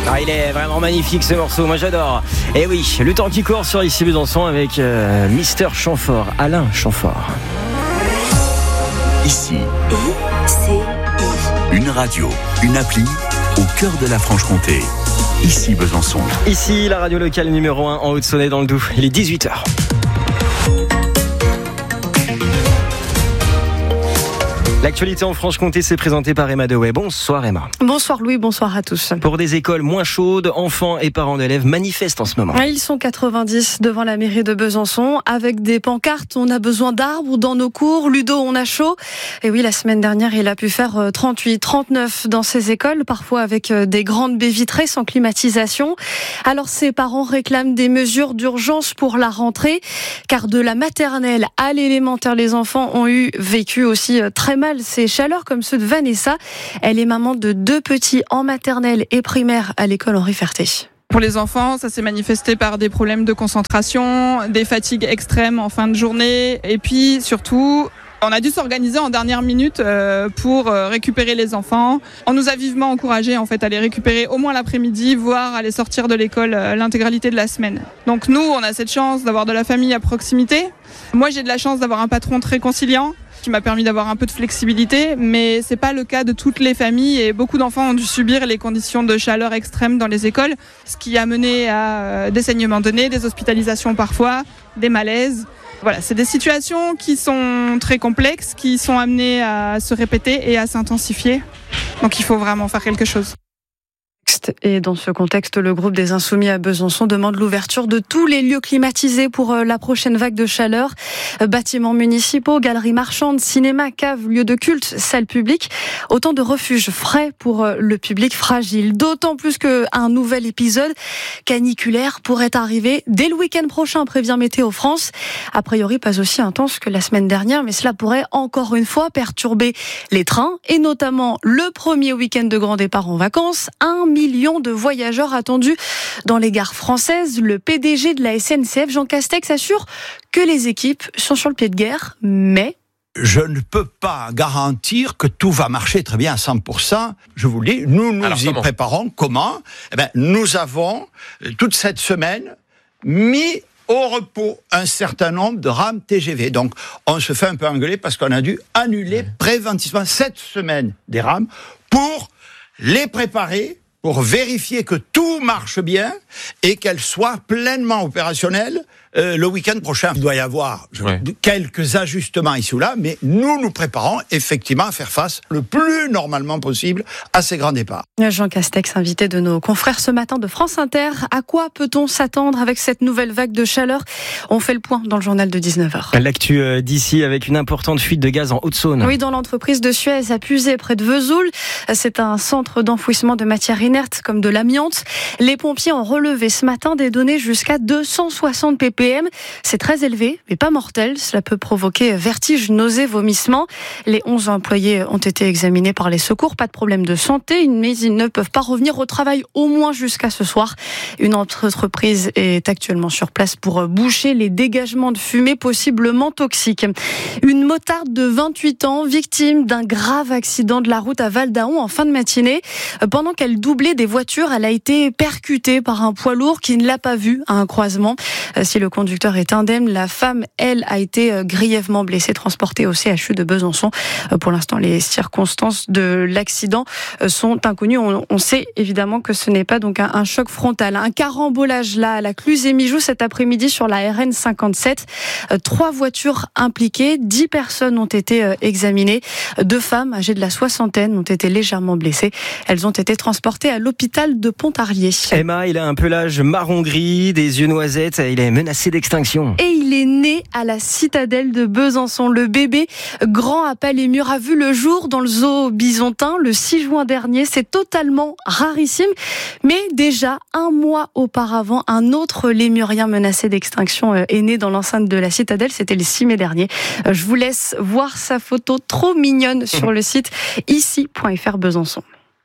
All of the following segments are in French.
Ah, il est vraiment magnifique ce morceau, moi j'adore. Et oui, le temps qui court sur Ici Besançon avec Mister Chamfort, Alain Chamfort. Ici, une radio, une appli au cœur de la Franche-Comté. Ici Besançon. Ici, la radio locale numéro 1 en Haute-Saône et dans le Doubs. Il est 18h. L'actualité en Franche-Comté, c'est présenté par Emma Dewey. Bonsoir Emma. Bonsoir Louis, bonsoir à tous. Pour des écoles moins chaudes, enfants et parents d'élèves manifestent en ce moment. Ils sont 90 devant la mairie de Besançon avec des pancartes. On a besoin d'arbres dans nos cours. Ludo, on a chaud. Et oui, la semaine dernière, il a pu faire 38, 39 dans ces écoles, parfois avec des grandes baies vitrées sans climatisation. Alors ces parents réclament des mesures d'urgence pour la rentrée, car de la maternelle à l'élémentaire, les enfants ont vécu aussi très mal ces chaleurs, comme ceux de Vanessa. Elle est maman de 2 petits en maternelle et primaire à l'école Henri Ferté. Pour les enfants, ça s'est manifesté par des problèmes de concentration, des fatigues extrêmes en fin de journée, et puis surtout, on a dû s'organiser en dernière minute pour récupérer les enfants. On nous a vivement encouragés en fait à les récupérer au moins l'après-midi, voire à les sortir de l'école l'intégralité de la semaine. Donc nous, on a cette chance d'avoir de la famille à proximité. Moi, j'ai de la chance d'avoir un patron très conciliant qui m'a permis d'avoir un peu de flexibilité, mais c'est pas le cas de toutes les familles et beaucoup d'enfants ont dû subir les conditions de chaleur extrêmes dans les écoles, ce qui a mené à des saignements de nez, des hospitalisations parfois, des malaises. Voilà, c'est des situations qui sont très complexes, qui sont amenées à se répéter et à s'intensifier. Donc il faut vraiment faire quelque chose. Et dans ce contexte, le groupe des Insoumis à Besançon demande l'ouverture de tous les lieux climatisés pour la prochaine vague de chaleur. Bâtiments municipaux, galeries marchandes, cinéma, caves, lieux de culte, salles publiques. Autant de refuges frais pour le public fragile. D'autant plus qu'un nouvel épisode caniculaire pourrait arriver dès le week-end prochain, prévient Météo France. A priori, pas aussi intense que la semaine dernière, mais cela pourrait encore une fois perturber les trains et notamment le premier week-end de grand départ en vacances. 1 million de voyageurs attendus dans les gares françaises. Le PDG de la SNCF, Jean Castex, assure que les équipes sont sur le pied de guerre, mais... Je ne peux pas garantir que tout va marcher très bien à 100%. Je vous le dis, nous y préparons. Comment ? Nous avons, toute cette semaine, mis au repos un certain nombre de rames TGV. Donc, on se fait un peu engueuler parce qu'on a dû annuler préventivement cette semaine des rames pour les préparer, pour vérifier que tout marche bien et qu'elles soient pleinement opérationnelles le week-end prochain. Il doit y avoir quelques ajustements ici ou là, mais nous préparons effectivement à faire face le plus normalement possible à ces grands départs. Jean Castex, invité de nos confrères ce matin de France Inter. À quoi peut-on s'attendre avec cette nouvelle vague de chaleur ? On fait le point dans le journal de 19h. L'actu d'ici avec une importante fuite de gaz en Haute-Saône. Oui, dans l'entreprise de Suez à Puzet, près de Vesoul. C'est un centre d'enfouissement de matières inertes comme de l'amiante. Les pompiers ont relevé ce matin des données jusqu'à 260 ppm. C'est très élevé, mais pas mortel. Cela peut provoquer vertige, nausées, vomissements. Les 11 employés ont été examinés par les secours. Pas de problème de santé, mais ils ne peuvent pas revenir au travail au moins jusqu'à ce soir. Une entreprise est actuellement sur place pour boucher les dégagements de fumée possiblement toxiques. Une motarde de 28 ans, victime d'un grave accident de la route à Val-d'Aon en fin de matinée. Pendant qu'elle doublait des voitures, elle a été percutée par un poids lourd qui ne l'a pas vue à un croisement. Si le conducteur est indemne, la femme, elle, a été grièvement blessée, transportée au CHU de Besançon. Pour l'instant, les circonstances de l'accident sont inconnues. On sait évidemment que ce n'est pas donc un choc frontal. Un carambolage là à la Cluse-et-Mijoux cet après-midi sur la RN 57. 3 voitures impliquées, 10 personnes ont été examinées. 2 femmes âgées de la soixantaine ont été légèrement blessées. Elles ont été transportées à l'hôpital de Pontarlier. Emma, il a un pelage marron-gris, des yeux noisettes, il est menacé d'extinction. Et il est né à la citadelle de Besançon. Le bébé, grand à Palémur, a vu le jour dans le zoo bisontin le 6 juin dernier. C'est totalement rarissime. Mais déjà, 1 mois auparavant, un autre lémurien menacé d'extinction est né dans l'enceinte de la citadelle. C'était le 6 mai dernier. Je vous laisse voir sa photo trop mignonne sur le site ici.fr Besançon.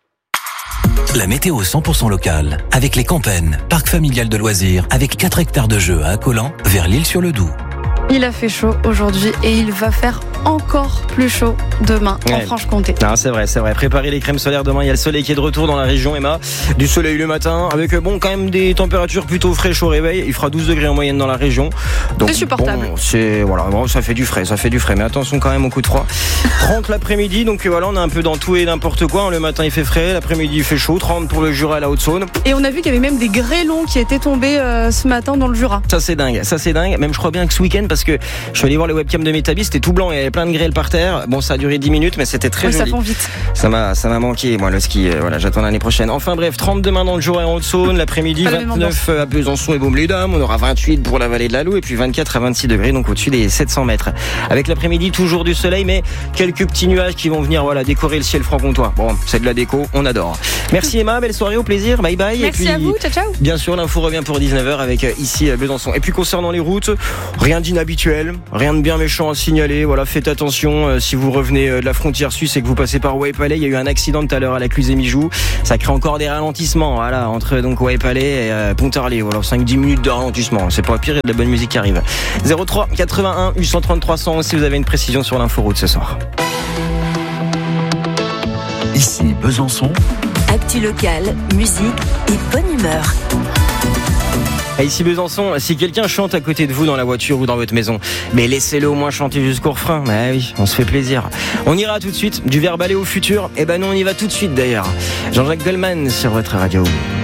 La météo 100% locale, avec les Campennes, parc familial de loisirs, avec 4 hectares de jeux à Accolan, vers l'Île-sur-le-Doubs. Il a fait chaud aujourd'hui et il va faire encore plus chaud demain en Franche-Comté. Non, c'est vrai. Préparez les crèmes solaires demain. Il y a le soleil qui est de retour dans la région, Emma. Du soleil le matin, avec quand même des températures plutôt fraîches au réveil. Il fera 12 degrés en moyenne dans la région. Donc, c'est supportable. Ça fait du frais. Mais attention quand même au coup de froid. 30 l'après-midi, donc voilà, on a un peu dans tout et n'importe quoi. Le matin il fait frais, l'après-midi il fait chaud. 30 pour le Jura et la Haute-Saône. Et on a vu qu'il y avait même des grêlons qui étaient tombés ce matin dans le Jura. Ça c'est dingue. Même je crois bien que ce week-end, parce que je suis allé voir les webcams de Métabis, c'était tout blanc, il y avait plein de grêles par terre. Bon, ça a duré 10 minutes, mais c'était très joli. Ça fond vite. Ça m'a manqué, moi, le ski. J'attends l'année prochaine. Enfin bref, 30 demain dans le Jura et en Haute-Saône, l'après-midi 29 à Besançon et Baume-les-Dames. On aura 28 pour la vallée de la Loup et puis 24 à 26 degrés, donc au-dessus des 700 mètres. Avec l'après-midi toujours du soleil, mais quelques petits nuages qui vont venir décorer le ciel franc-comtois. Bon, c'est de la déco, on adore. Merci Emma, belle soirée, au plaisir, bye bye. Merci et puis, à vous, ciao. Bien sûr, l'info revient pour 19h avec ici Besançon. Et puis concernant les routes, rien d'inhabituel, rien de bien méchant à signaler. Faites attention si vous revenez de la frontière suisse et que vous passez par Waipalet. Il y a eu un accident tout à l'heure à la Cluse-et-Mijou. Ça crée encore des ralentissements, entre donc Waipalet et Pontarlier. 5-10 minutes de ralentissement. C'est pas pire, il y a de la bonne musique qui arrive. 03 81 833 100 si vous avez une précision sur l'inforoute ce soir. Ici Besançon. Actu local, musique et bonne humeur. Et ici Besançon, si quelqu'un chante à côté de vous dans la voiture ou dans votre maison, mais laissez-le au moins chanter jusqu'au refrain. Oui, on se fait plaisir. On ira tout de suite du verbe aller au futur. Nous on y va tout de suite d'ailleurs. Jean-Jacques Goldman sur votre radio.